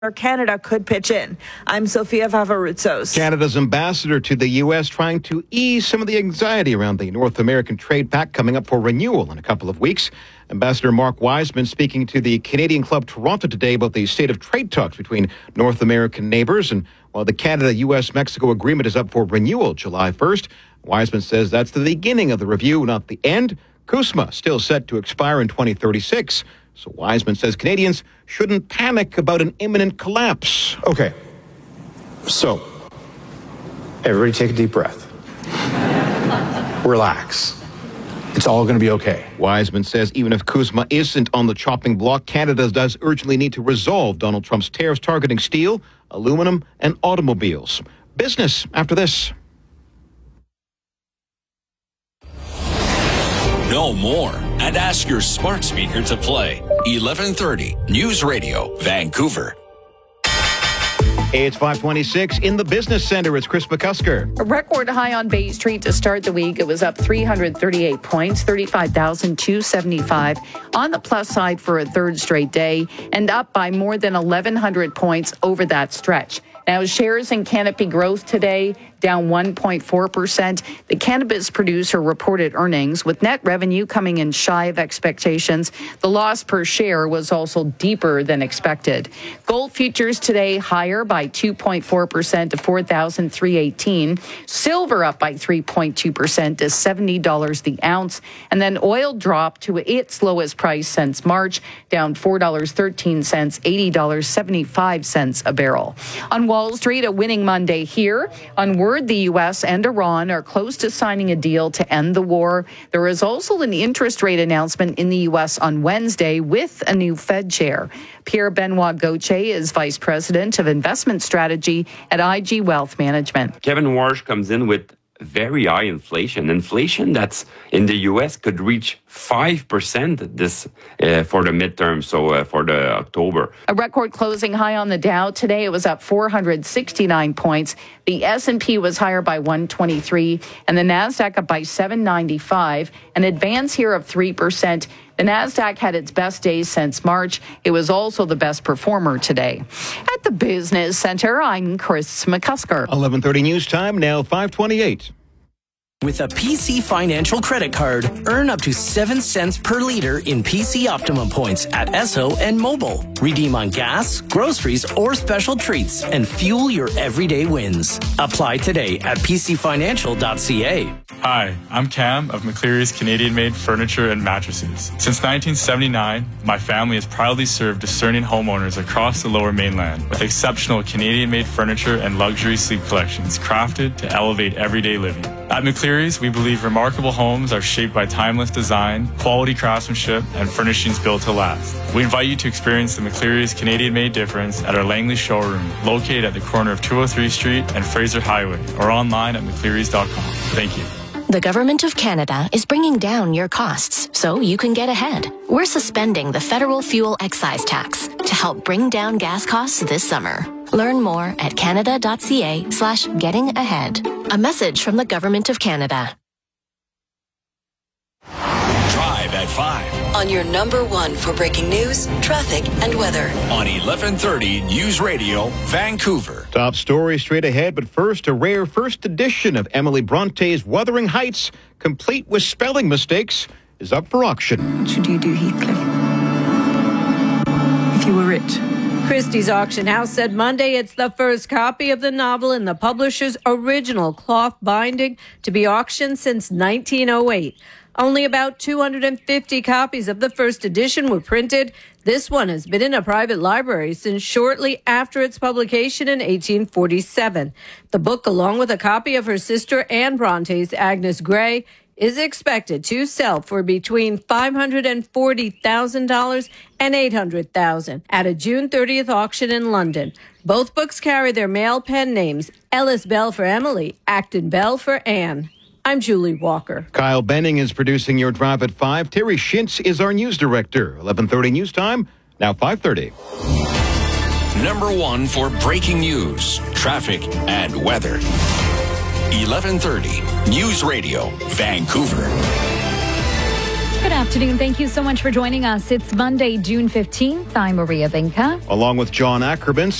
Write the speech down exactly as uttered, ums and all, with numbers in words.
Canada could pitch in. I'm Sofia Vavarutsos. Canada's ambassador to the U S trying to ease some of the anxiety around the North American Trade Pact coming up for renewal in a couple of weeks. Ambassador Mark Wiseman speaking to the Canadian Club Toronto today about the state of trade talks between North American neighbors. And while the Canada-U S Mexico agreement is up for renewal July first, Wiseman says that's the beginning of the review, not the end. CUSMA still set to expire in twenty thirty-six. So Wiseman says Canadians shouldn't panic about an imminent collapse. Okay. So, everybody take a deep breath. Relax. It's all going to be okay. Wiseman says even if CUSMA isn't on the chopping block, Canada does urgently need to resolve Donald Trump's tariffs targeting steel, aluminum, and automobiles. Business after this. Know more and ask your smart speaker to play eleven thirty News Radio, Vancouver. Hey, it's five twenty-six in the Business Center. It's Chris McCusker. A record high on Bay Street to start the week. It was up three hundred thirty-eight points, thirty-five thousand two hundred seventy-five on the plus side for a third straight day, and up by more than eleven hundred points over that stretch. Now, shares in Canopy Growth today down one point four percent. The cannabis producer reported earnings with net revenue coming in shy of expectations. The loss per share was also deeper than expected. Gold futures today higher by two point four percent to four thousand three hundred eighteen dollars. Silver up by three point two percent to seventy dollars the ounce. And then oil dropped to its lowest price since March, down four dollars and thirteen cents, eighty dollars and seventy-five cents a barrel. On Wall Street, a winning Monday here. On word, the U S and Iran are close to signing a deal to end the war. There is also an interest rate announcement in the U S on Wednesday with a new Fed chair. Pierre-Benoit Gauthier is Vice President of Investment Strategy at I G Wealth Management. Kevin Warsh comes in with very high inflation. Inflation that's in the U S could reach five percent this uh, for the midterm, so uh, for the October. A record closing high on the Dow today. It was up four hundred sixty-nine points. The S and P was higher by one hundred twenty-three, and the NASDAQ up by seven hundred ninety-five, an advance here of three percent. The NASDAQ had its best days since March. It was also the best performer today. At the Business Center, I'm Chris McCusker. eleven thirty news time, now five twenty-eight. With a P C Financial credit card, earn up to seven cents per liter in P C Optimum points at Esso and Mobile. Redeem on gas, groceries, or special treats and fuel your everyday wins. Apply today at p c financial dot c a. Hi, I'm Cam of McCleary's Canadian-made furniture and mattresses. Since nineteen seventy-nine, my family has proudly served discerning homeowners across the Lower Mainland with exceptional Canadian-made furniture and luxury sleep collections crafted to elevate everyday living. At McCleary's, we believe remarkable homes are shaped by timeless design, quality craftsmanship, and furnishings built to last. We invite you to experience the McCleary's Canadian-made difference at our Langley showroom, located at the corner of two oh three Street and Fraser Highway, or online at mcclearys dot com. Thank you. The Government of Canada is bringing down your costs so you can get ahead. We're suspending the federal fuel excise tax to help bring down gas costs this summer. Learn more at canada dot c a slash getting ahead. A message from the Government of Canada. Drive at five. On your number one for breaking news, traffic, and weather. On eleven thirty News Radio, Vancouver. Top story straight ahead, but first, a rare first edition of Emily Bronte's Wuthering Heights, complete with spelling mistakes, is up for auction. What should you do, Heathcliff, if you were rich? Christie's Auction House said Monday it's the first copy of the novel in the publisher's original cloth binding to be auctioned since nineteen oh eight. Only about two hundred fifty copies of the first edition were printed. This one has been in a private library since shortly after its publication in eighteen forty-seven. The book, along with a copy of her sister Anne Bronte's Agnes Grey, is expected to sell for between five hundred forty thousand dollars and eight hundred thousand dollars at a June thirtieth auction in London. Both books carry their male pen names, Ellis Bell for Emily, Acton Bell for Anne. I'm Julie Walker. Kyle Benning is producing your Drive at five. Terry Shintz is our news director. eleven thirty news time, now five thirty. Number one for breaking news, traffic, and weather. eleven thirty News Radio, Vancouver. Good afternoon. Thank you so much for joining us. It's Monday, June fifteenth. I'm Maria Vinca. Along with John Ackerman.